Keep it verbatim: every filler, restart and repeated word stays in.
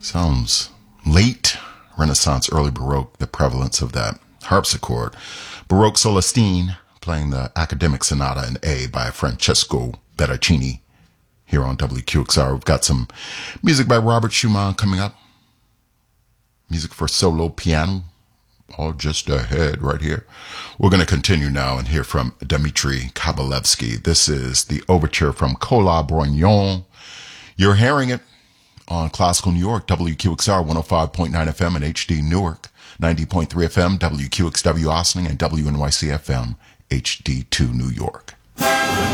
Sounds late Renaissance, early Baroque, the prevalence of that harpsichord. Baroque Celestine, playing the Academic Sonata in A by Francesco Bertoncini here on W Q X R. We've got some music by Robert Schumann coming up. Music for solo piano, all just ahead right here. We're going to continue now and hear from Dmitri Kabalevsky. This is the overture from Cola Brognon. You're hearing it on Classical New York, W Q X R one oh five point nine F M and H D Newark, ninety point three F M, W Q X W Austin, and W N Y C F M, H D two New York.